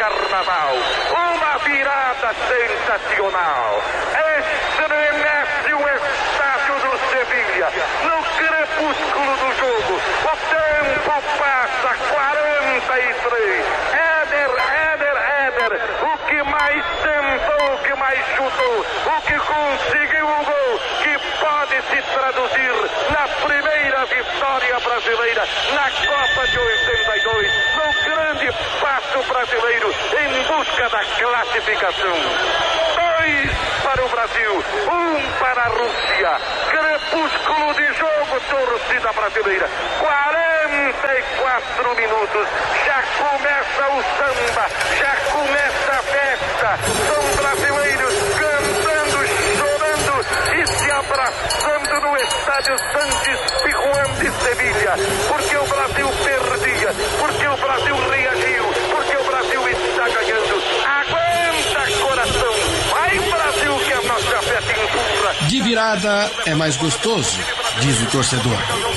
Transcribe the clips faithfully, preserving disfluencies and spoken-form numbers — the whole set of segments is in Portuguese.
carnaval. Uma virada sensacional. Estremece o estádio do Sevilha. No crepúsculo do jogo. O tempo passa, quarenta e três. Éder, Éder, Éder. O que mais tentou, o que mais chutou, o que conseguiu o gol, que pode se traduzir na primeira vitória brasileira na Copa de oitenta e dois, no grande passo brasileiro em busca da classificação. Dois para o Brasil, um para a Rússia. Crepúsculo de jogo, torcida brasileira. quarenta e quatro minutos. Já começa o samba, já começa a festa. São brasileiros cantando, chorando e se abraçando no estádio Santos Pizjuán de Sevilha. Porque o Brasil perdia, porque o Brasil reagiu, porque o Brasil está ganhando. Aguenta, coração. Vai, Brasil, que a nossa fé te empurra. De virada é mais gostoso, diz o torcedor.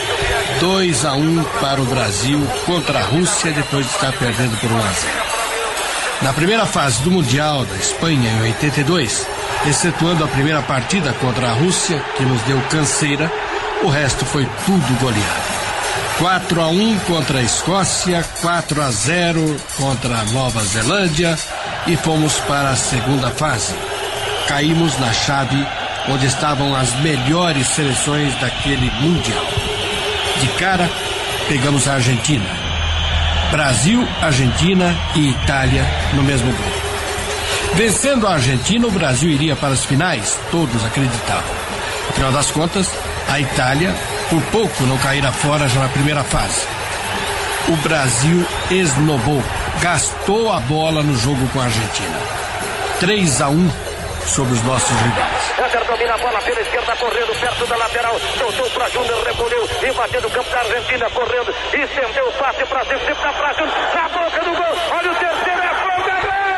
dois a um para o Brasil contra a Rússia depois de estar perdendo por um a zero. Na primeira fase do Mundial da Espanha em oitenta e dois, excetuando a primeira partida contra a Rússia, que nos deu canseira, o resto foi tudo goleado. quatro a um contra a Escócia, quatro a zero contra a Nova Zelândia e fomos para a segunda fase. Caímos na chave onde estavam as melhores seleções daquele Mundial. De cara, pegamos a Argentina. Brasil, Argentina e Itália no mesmo grupo. Vencendo a Argentina, o Brasil iria para as finais, todos acreditavam. Afinal das contas, a Itália, por pouco, não caíra fora já na primeira fase. O Brasil esnobou, gastou a bola no jogo com a Argentina. três a um sobre os nossos rivais. Éder domina a bola pela esquerda, correndo perto da lateral, soltou para Júnior, recolheu, invadindo o campo da Argentina, correndo, estendeu o passe para cima, sempre na frente, na boca do gol, olha o